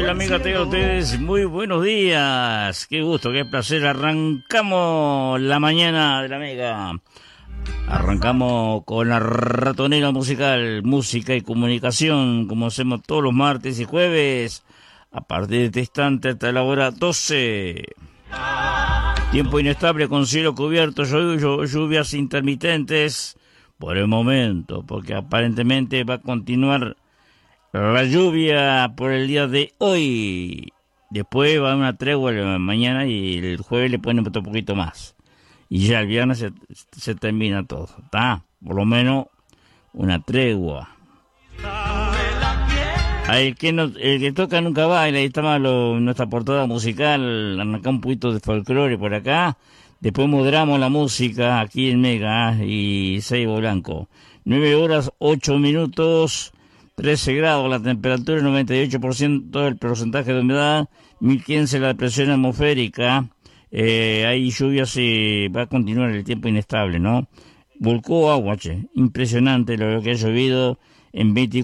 Hola amiga, tengan ustedes muy buenos días. Qué gusto, qué placer. Arrancamos la mañana de la Mega. Arrancamos con la ratonera musical, música y comunicación, como hacemos todos los martes y jueves, a partir de este instante hasta la hora 12. Tiempo inestable con cielo cubierto, lluvias intermitentes por el momento, porque aparentemente va a continuar la lluvia por el día de hoy. Después va a una tregua mañana y el jueves le ponen otro poquito más. Y ya el viernes se termina todo, ¿está? Por lo menos una tregua. El que toca nunca baila, ahí está nuestra portada musical, arrancamos un poquito de folclore por acá, después moderamos la música aquí en Mega y Seibo Blanco. 9 horas, 8 minutos, 13 grados la temperatura, 98% el porcentaje de humedad, 1015 la presión atmosférica. Hay lluvias y va a continuar el tiempo inestable, ¿no? Volcó agua, impresionante lo que ha llovido en